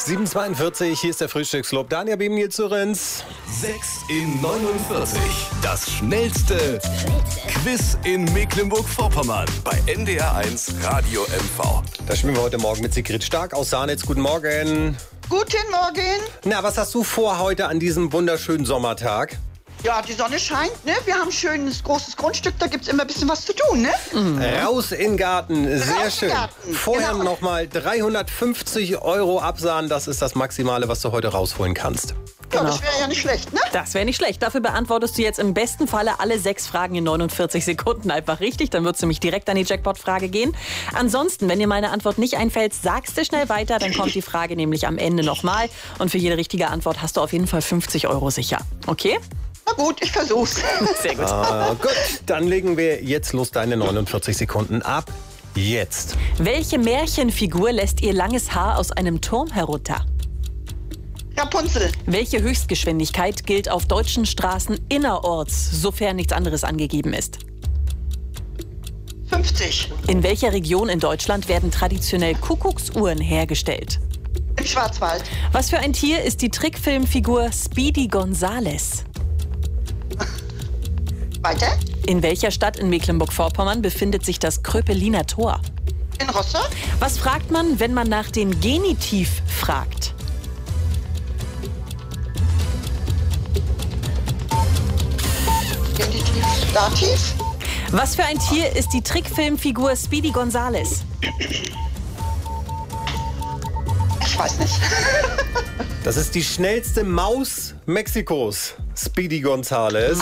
7:42, hier ist der Frühstücksclub. Daniel Biemil zu Rins. 6 in 49. Das schnellste Quiz in Mecklenburg-Vorpommern bei NDR1 Radio MV. Da spielen wir heute Morgen mit Sigrid Stark aus Sahnitz. Guten Morgen. Guten Morgen. Na, was hast du vor heute an diesem wunderschönen Sommertag? Ja, die Sonne scheint, ne? Wir haben ein schönes, großes Grundstück, da gibt's immer ein bisschen was zu tun, ne? Raus in den Garten, sehr Raus in schön. den Garten, Vorher genau. nochmal 350 € absahen, das ist das Maximale, was du heute rausholen kannst. Ja, das wäre ja nicht schlecht, ne? Das wäre nicht schlecht. Dafür beantwortest du jetzt im besten Falle alle 6 Fragen in 49 Sekunden einfach richtig. Dann wird es nämlich direkt an die Jackpot-Frage gehen. Ansonsten, wenn dir meine Antwort nicht einfällt, sagst du schnell weiter. Dann kommt die Frage nämlich am Ende nochmal. Und für jede richtige Antwort hast du auf jeden Fall 50 € sicher. Okay? Na gut, ich versuch's. Sehr gut. Gut, dann legen wir jetzt los, deine 49 Sekunden ab. Jetzt. Welche Märchenfigur lässt ihr langes Haar aus einem Turm herunter? Rapunzel, Welche Höchstgeschwindigkeit gilt auf deutschen Straßen innerorts, sofern nichts anderes angegeben ist? 50. In welcher Region in Deutschland werden traditionell Kuckucksuhren hergestellt? Im Schwarzwald. Was für ein Tier ist die Trickfilmfigur Speedy Gonzales? Weiter? In welcher Stadt in Mecklenburg-Vorpommern befindet sich das Kröpeliner Tor? In Rostock? Was fragt man, wenn man nach dem Genitiv fragt? Genitiv, Dativ? Was für ein Tier ist die Trickfilmfigur Speedy Gonzales? Ich weiß nicht. Das ist die schnellste Maus Mexikos, Speedy Gonzales.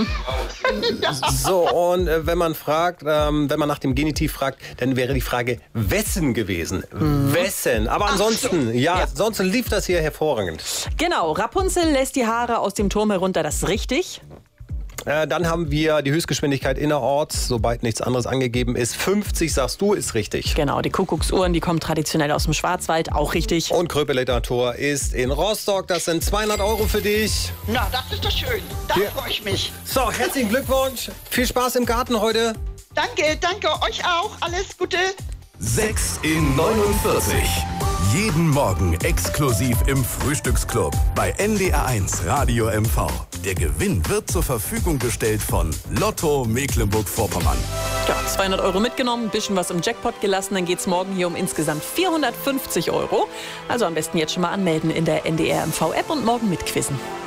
So, und wenn man nach dem Genitiv fragt, dann wäre die Frage wessen gewesen. Wessen. Aber ansonsten, ansonsten lief das hier hervorragend. Genau, Rapunzel lässt die Haare aus dem Turm herunter, das ist richtig. Dann haben wir die Höchstgeschwindigkeit innerorts, sobald nichts anderes angegeben ist. 50, sagst du, ist richtig. Genau, die Kuckucksuhren, die kommen traditionell aus dem Schwarzwald, auch richtig. Und Kröpeliner Tor ist in Rostock. Das sind 200 € für dich. Na, das ist doch schön. Da Ja. freue ich mich. So, herzlichen Glückwunsch. Viel Spaß im Garten heute. Danke, euch auch. Alles Gute. 6 in 49. Jeden Morgen exklusiv im Frühstücksclub bei NDR1 Radio MV. Der Gewinn wird zur Verfügung gestellt von Lotto Mecklenburg-Vorpommern. Ja, 200 € mitgenommen, ein bisschen was im Jackpot gelassen, dann geht's morgen hier um insgesamt 450 €. Also am besten jetzt schon mal anmelden in der NDR MV-App und morgen mitquizzen.